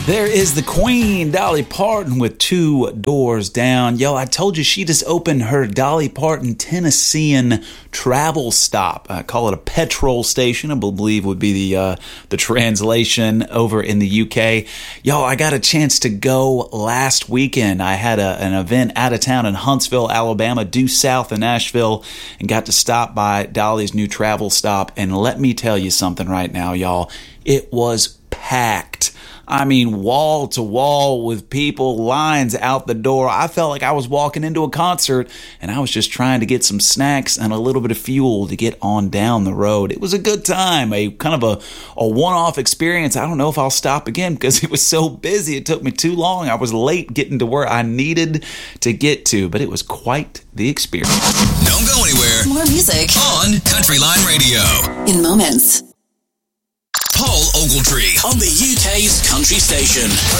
There is the Queen, Dolly Parton, with Two Doors Down. Yo, I told you she just opened her Dolly Parton Tennessean travel stop. I call it a petrol station, I believe would be the translation over in the UK. Yo, I got a chance to go last weekend. I had an event out of town in Huntsville, Alabama, due south of Nashville, and got to stop by Dolly's new travel stop. And let me tell you something right now, y'all. It was packed. I mean, wall to wall with people, lines out the door. I felt like I was walking into a concert, and I was just trying to get some snacks and a little bit of fuel to get on down the road. It was a good time, a kind of a one-off experience. I don't know if I'll stop again because it was so busy. It took me too long. I was late getting to where I needed to get to, but it was quite the experience. Don't go anywhere. More music On Country Line Radio. in moments. Paul Ogletree on the UK's country station.